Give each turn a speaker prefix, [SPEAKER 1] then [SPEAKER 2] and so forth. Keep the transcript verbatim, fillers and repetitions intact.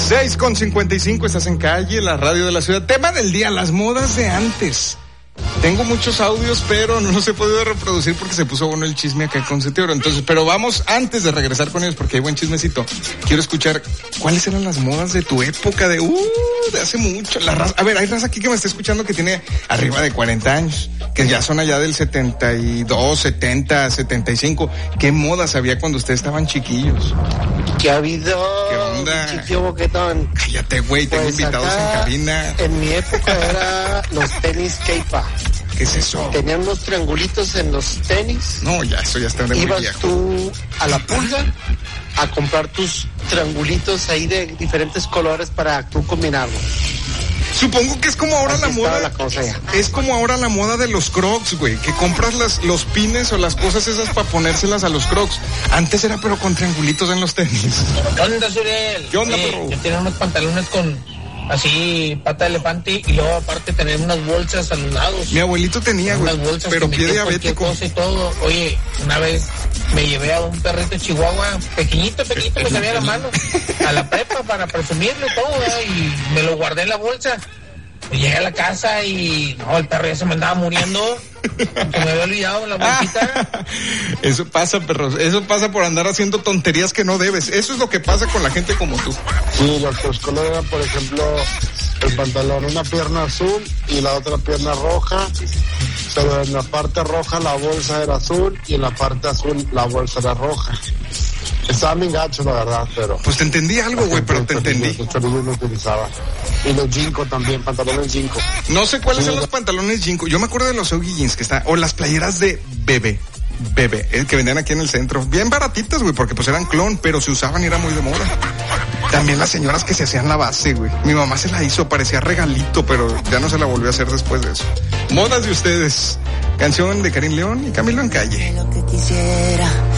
[SPEAKER 1] seis con cincuenta y cinco, estás en Calle, la radio de la ciudad. Tema del día, las modas de antes. Tengo muchos audios, pero no los he podido reproducir porque se puso bueno el chisme acá con Setioro. Entonces, pero vamos, antes de regresar con ellos, porque hay buen chismecito, quiero escuchar cuáles eran las modas de tu época, de uh, de hace mucho. La raza, a ver, hay raza aquí que me está escuchando que tiene arriba de cuarenta años, que ya son allá del setenta y dos, setenta, setenta y cinco. ¿Qué modas había cuando ustedes estaban chiquillos?
[SPEAKER 2] ¿Qué ha habido?
[SPEAKER 1] ¿Qué onda?
[SPEAKER 2] Chiquillo boquetón.
[SPEAKER 1] Cállate, güey, tengo
[SPEAKER 2] Pues
[SPEAKER 1] invitados
[SPEAKER 2] acá,
[SPEAKER 1] en cabina.
[SPEAKER 2] En mi época era los tenis Keipa.
[SPEAKER 1] ¿Qué es eso?
[SPEAKER 2] Tenían unos triangulitos en los tenis.
[SPEAKER 1] No, ya, eso ya está de muy
[SPEAKER 2] Ibas
[SPEAKER 1] viejo.
[SPEAKER 2] tú a la pulga a comprar tus triangulitos ahí de diferentes colores para tú combinarlos.
[SPEAKER 1] Supongo que es como ahora
[SPEAKER 2] Así
[SPEAKER 1] la
[SPEAKER 2] estaba
[SPEAKER 1] moda.
[SPEAKER 2] la cosa ya.
[SPEAKER 1] Es como ahora la moda de los Crocs, güey. Que compras las, los pines o las cosas esas para ponérselas a los Crocs. Antes era pero con triangulitos en los tenis.
[SPEAKER 3] ¿Qué onda, Suriel?
[SPEAKER 1] ¿Qué onda,
[SPEAKER 3] Oye,
[SPEAKER 1] perro?
[SPEAKER 3] yo tenía unos pantalones con así pata de elefante y luego aparte tener unas bolsas a los lados.
[SPEAKER 1] Mi abuelito tenía, güey.
[SPEAKER 3] Unas bolsas
[SPEAKER 1] Pero
[SPEAKER 3] que
[SPEAKER 1] pie
[SPEAKER 3] metían cualquier
[SPEAKER 1] diabético.
[SPEAKER 3] cosa y todo. Oye, una vez me llevé a un perrito chihuahua, pequeñito, pequeñito, me sabía la mano, a la prepa para presumirlo y todo, ¿eh? Y me lo guardé en la bolsa. Y llegué a la casa y no, el perro ya se me andaba muriendo, porque me había olvidado la bolsita.
[SPEAKER 1] Eso pasa, perros. Eso pasa por andar haciendo tonterías que no debes. Eso es lo que pasa con la gente como tú.
[SPEAKER 4] Sí, los que colores eran, por ejemplo, el pantalón, una pierna azul y la otra pierna roja. Pero en la parte roja la bolsa era azul y en la parte azul la bolsa era roja. Estaba bien gacho, la verdad, pero...
[SPEAKER 1] Pues te entendí algo, güey, pero te entendí.
[SPEAKER 4] Los chorrillos no utilizaba. Y los Jinko también, pantalones Jinko.
[SPEAKER 1] No sé cuáles
[SPEAKER 4] Sí,
[SPEAKER 1] son los pantalones Jinko. Yo me acuerdo de los Ogi Jeans que están, o las playeras de Bebe. Bebe, el que vendían aquí en el centro. Bien baratitas, güey, porque pues eran clon, pero se usaban y era muy de moda. También las señoras que se hacían la base, güey. Mi mamá se la hizo, parecía regalito, pero ya no se la volvió a hacer después de eso. Modas de ustedes. Canción de Karim León y Camilo en Calle.
[SPEAKER 5] Lo que quisiera